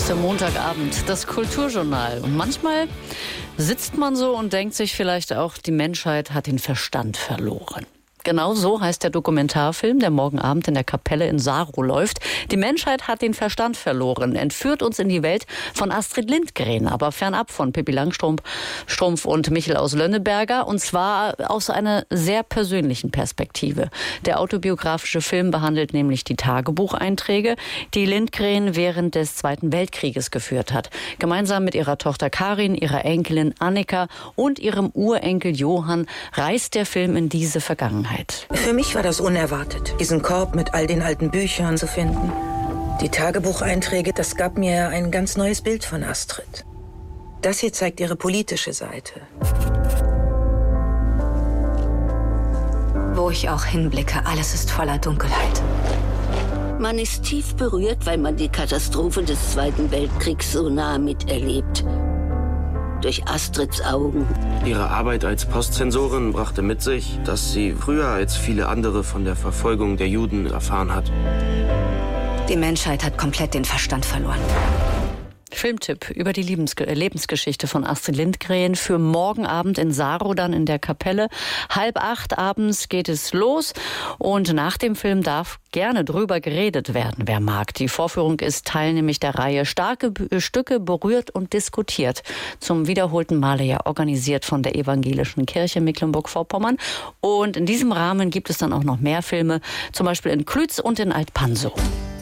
ist der Montagabend, das Kulturjournal. Und manchmal sitzt man so und denkt sich vielleicht auch, die Menschheit hat den Verstand verloren. Genau so heißt der Dokumentarfilm, der morgen Abend in der Kapelle in Sarow läuft. Die Menschheit hat den Verstand verloren, entführt uns in die Welt von Astrid Lindgren, aber fernab von Pippi Langstrumpf und Michel aus Lönneberger, und zwar aus einer sehr persönlichen Perspektive. Der autobiografische Film behandelt nämlich die Tagebucheinträge, die Lindgren während des Zweiten Weltkrieges geführt hat. Gemeinsam mit ihrer Tochter Karin, ihrer Enkelin Annika und ihrem Urenkel Johann reist der Film in diese Vergangenheit. Für mich war das unerwartet, diesen Korb mit all den alten Büchern zu finden. Die Tagebucheinträge, das gab mir ein ganz neues Bild von Astrid. Das hier zeigt ihre politische Seite. Wo ich auch hinblicke, alles ist voller Dunkelheit. Man ist tief berührt, weil man die Katastrophe des Zweiten Weltkriegs so nah miterlebt. Durch Astrids Augen. Ihre Arbeit als Postzensorin brachte mit sich, dass sie früher als viele andere von der Verfolgung der Juden erfahren hat. Die Menschheit hat komplett den Verstand verloren. Filmtipp über die Lebensgeschichte von Astrid Lindgren für morgen Abend in Sarow, dann in der Kapelle. 7:30 abends geht es los und nach dem Film darf gerne drüber geredet werden, wer mag. Die Vorführung ist Teil nämlich der Reihe Starke Stücke berührt und diskutiert. Zum wiederholten Male ja organisiert von der Evangelischen Kirche Mecklenburg-Vorpommern. Und in diesem Rahmen gibt es dann auch noch mehr Filme, zum Beispiel in Klütz und in Alt-Pansow.